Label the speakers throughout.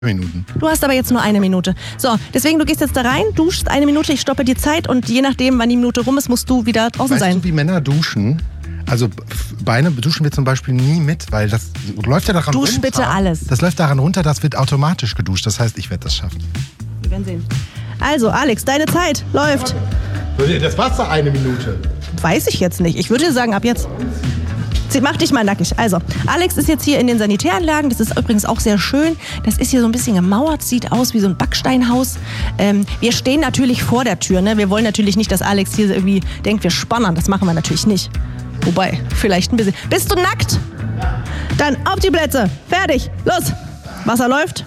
Speaker 1: Minuten.
Speaker 2: Du hast aber jetzt nur 1 Minute. So, deswegen, du gehst jetzt da rein, duschst 1 Minute, ich stoppe dir Zeit und je nachdem, wann die Minute rum ist, musst du wieder draußen sein.
Speaker 1: Weißt du, wie Männer duschen? Also Beine duschen wir zum Beispiel nie mit, weil das läuft ja daran runter.
Speaker 2: Dusch bitte alles.
Speaker 1: Das läuft daran runter, das wird automatisch geduscht. Das heißt, ich werde das schaffen.
Speaker 2: Wir werden sehen. Also, Alex, deine Zeit läuft.
Speaker 1: Das war's doch 1 Minute.
Speaker 2: Weiß ich jetzt nicht. Ich würde dir sagen, ab jetzt. Mach dich mal nackig. Also, Alex ist jetzt hier in den Sanitäranlagen. Das ist übrigens auch sehr schön. Das ist hier so ein bisschen gemauert, sieht aus wie so ein Backsteinhaus. Wir stehen natürlich vor der Tür. Ne? Wir wollen natürlich nicht, dass Alex hier irgendwie denkt, wir spannen. Das machen wir natürlich nicht. Wobei, vielleicht ein bisschen. Bist du nackt? Dann auf die Plätze. Fertig. Los. Wasser läuft.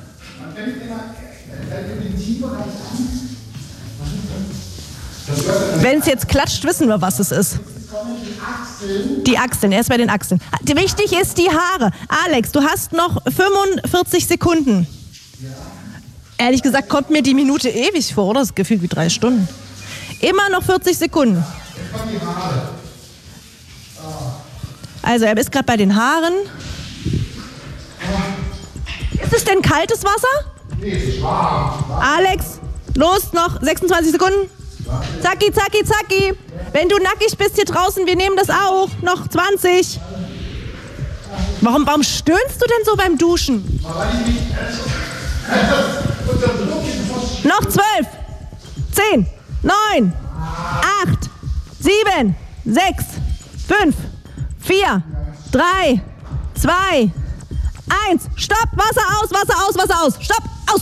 Speaker 2: Wenn es jetzt klatscht, wissen wir, was es ist. Die Achseln, erst bei den Achseln. Wichtig ist die Haare. Alex, du hast noch 45 Sekunden. Ehrlich gesagt kommt mir die Minute ewig vor, oder? Das ist gefühlt wie 3 Stunden. Immer noch 40 Sekunden. Also, er ist gerade bei den Haaren. Ist es denn kaltes Wasser?
Speaker 1: Nee, es ist warm.
Speaker 2: Alex, los, noch 26 Sekunden. Zacki, zacki, zacki. Wenn du nackig bist hier draußen, wir nehmen das auch. Noch 20. Warum stöhnst du denn so beim Duschen? Noch 12. 10. 9. 8. 7. 6. 5. 4. 3. 2. 1. Stopp. Wasser aus, Wasser aus, Wasser aus. Stopp. Aus.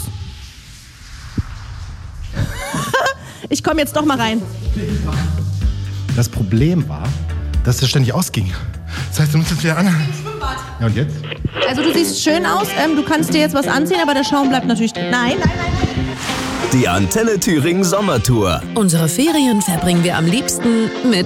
Speaker 2: Ich komme jetzt doch mal rein.
Speaker 1: Das Problem war, dass es ständig ausging. Das heißt, du musst jetzt wieder an. Ja, und jetzt?
Speaker 2: Also du siehst schön aus. Du kannst dir jetzt was anziehen, aber der Schaum bleibt natürlich drin. Nein, nein, nein.
Speaker 3: Die Antenne Thüringen Sommertour.
Speaker 4: Unsere Ferien verbringen wir am liebsten mit